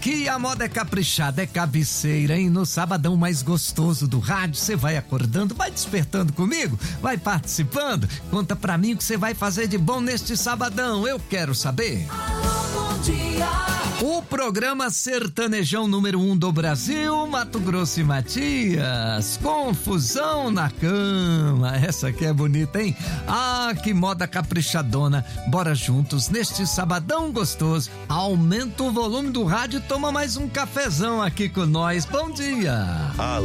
aqui a moda é caprichada, é cabeceira, hein? No sabadão mais gostoso do rádio, você vai acordando, vai despertando comigo, vai participando. Conta pra mim o que você vai fazer de bom neste sabadão, eu quero saber. Alô, bom dia. O programa sertanejão número 1 do Brasil, Mato Grosso e Matias. Confusão na cama. Essa aqui é bonita, hein? Ah, que moda caprichadona. Bora juntos neste sabadão gostoso. Aumenta o volume do rádio e toma mais um cafezão aqui com nós. Bom dia.